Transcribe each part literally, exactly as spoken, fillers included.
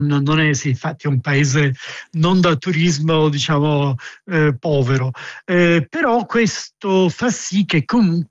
non è, sì, infatti è un paese non da turismo, diciamo, eh, povero, eh, però questo fa sì che comunque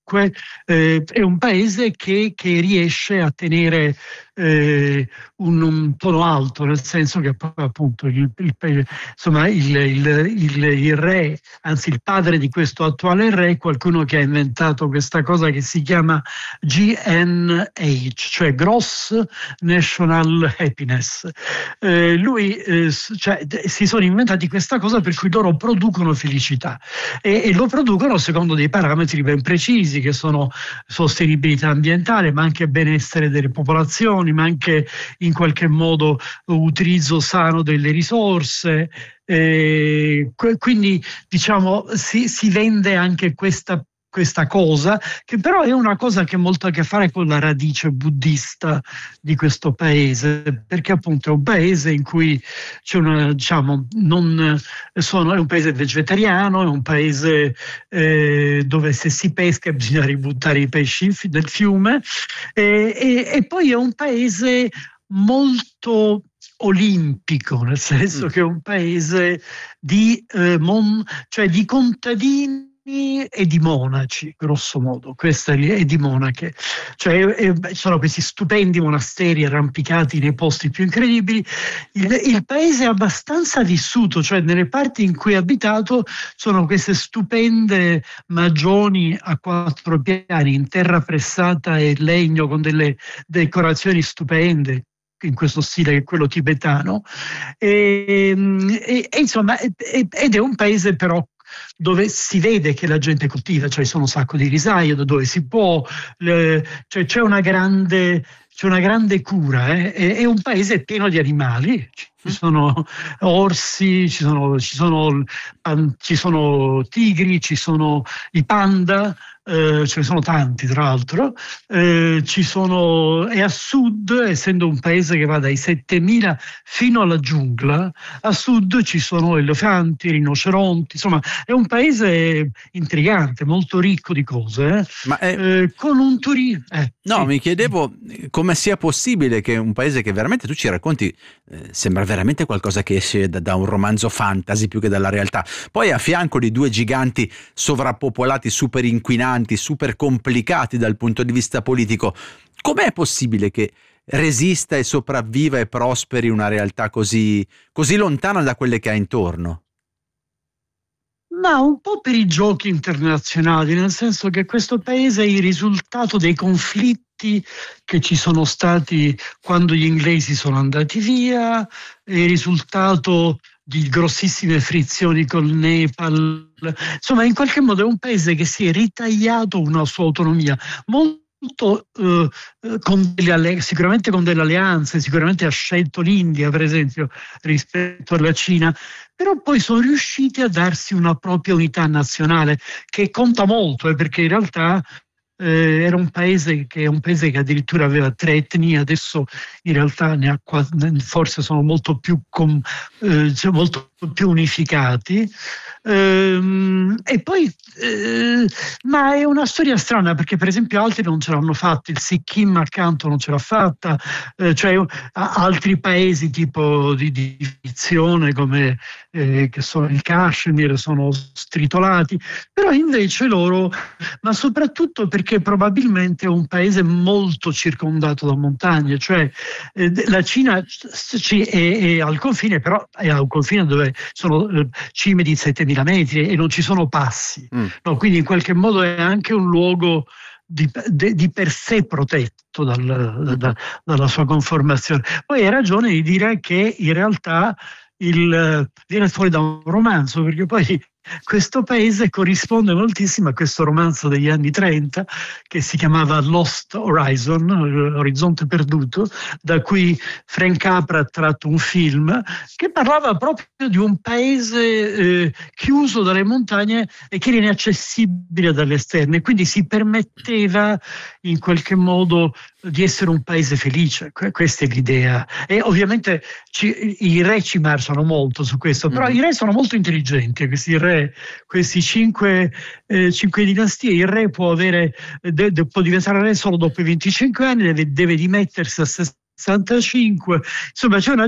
eh, è un paese che, che riesce a tenere eh, un, un tono alto, nel senso che appunto il, il, insomma, il, il, il, il re, anzi il padre di questo attuale re, è qualcuno che ha inventato questa cosa che si chiama G N H, cioè Gross National Happiness. Eh, lui, eh, cioè, si sono inventati questa cosa per cui loro producono felicità e, e lo producono secondo dei parametri ben precisi, che sono sostenibilità ambientale, ma anche benessere delle popolazioni, ma anche in qualche modo utilizzo sano delle risorse. Eh, quindi diciamo si, si vende anche questa questa cosa, che però è una cosa che ha molto a che fare con la radice buddista di questo paese, perché appunto è un paese in cui c'è una, diciamo, non sono, è un paese vegetariano, è un paese eh, dove se si pesca bisogna ributtare i pesci nel fiume, e, e, e poi è un paese molto olimpico, nel senso mm. che è un paese di, eh, mon, cioè di contadini e di monaci, grosso modo, questa è di monache, cioè eh, sono questi stupendi monasteri arrampicati nei posti più incredibili. Il, il paese è abbastanza vissuto, cioè nelle parti in cui è abitato sono queste stupende magioni a quattro piani in terra pressata e legno con delle decorazioni stupende in questo stile che è quello tibetano, e, e, e insomma ed è un paese però dove si vede che la gente coltiva, cioè sono un sacco di risaie dove si può, le, cioè c'è una grande, c'è una grande cura, eh? è, è un paese pieno di animali, ci sono orsi, ci sono, ci sono, ci sono tigri, ci sono i panda, eh, ce ne sono tanti tra l'altro, eh, ci sono, e a sud, essendo un paese che va dai settemila fino alla giungla, a sud ci sono elefanti, rinoceronti, insomma è un paese intrigante, molto ricco di cose, eh? Ma è... eh, con un turismo... Eh, no, sì. Mi chiedevo come sia possibile che un paese che veramente tu ci racconti eh, sembra veramente qualcosa che esce da, da un romanzo fantasy più che dalla realtà. Poi a fianco di due giganti sovrappopolati, super inquinanti, super complicati dal punto di vista politico, com'è possibile che resista e sopravviva e prosperi una realtà così, così lontana da quelle che ha intorno? Ma un po' per i giochi internazionali, nel senso che questo paese è il risultato dei conflitti che ci sono stati quando gli inglesi sono andati via, è il risultato di grossissime frizioni col Nepal. Insomma, in qualche modo è un paese che si è ritagliato una sua autonomia molto Tutto, eh, con delle, sicuramente con delle alleanze, sicuramente ha scelto l'India per esempio rispetto alla Cina, però poi sono riusciti a darsi una propria unità nazionale che conta molto, eh, perché in realtà eh, era un paese che è un paese che addirittura aveva tre etnie, adesso in realtà ne ha quasi, forse sono molto più, com, eh, molto più unificati. Ehm, e poi eh, ma è una storia strana perché per esempio altri non ce l'hanno fatta, il Sikkim accanto non ce l'ha fatta, eh, cioè a, altri paesi tipo di, di fizione come eh, che sono il Kashmir sono stritolati, però invece loro, ma soprattutto perché probabilmente è un paese molto circondato da montagne, cioè eh, la Cina c- è, è al confine, però è al confine dove sono eh, cime di settemila metri e non ci sono passi, mm. no, quindi in qualche modo è anche un luogo di, de, di per sé protetto dal, da, dalla sua conformazione. Poi hai ragione di dire che in realtà il, viene fuori da un romanzo, perché poi questo paese corrisponde moltissimo a questo romanzo degli anni trenta che si chiamava Lost Horizon, Orizzonte Perduto, da cui Frank Capra ha tratto un film che parlava proprio di un paese eh, chiuso dalle montagne e che era inaccessibile dall'esterno e quindi si permetteva in qualche modo di essere un paese felice. Questa è l'idea. E ovviamente ci, i re ci marciano molto su questo, però mm. i re sono molto intelligenti, questi re, questi cinque, eh, cinque dinastie. Il re può avere, de, de, può diventare re solo dopo i venticinque anni, deve, deve dimettersi a sessantacinque, insomma c'è una